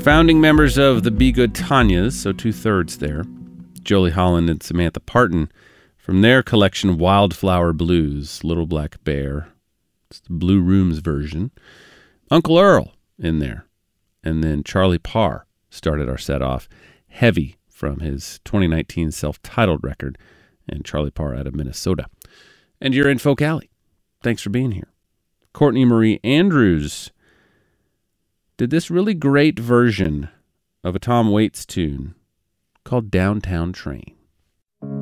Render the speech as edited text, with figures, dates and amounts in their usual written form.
founding members of the Be Good Tanyas, so 2/3 there. Jolie Holland and Samantha Parton from their collection Wildflower Blues, Little Black Bear. It's the Blue Rooms version. Uncle Earl in there. And then Charlie Parr started our set off. Heavy from his 2019 self-titled record. And Charlie Parr out of Minnesota. And you're in Folk Alley. Thanks for being here. Courtney Marie Andrews did this really great version of a Tom Waits tune called Downtown Train.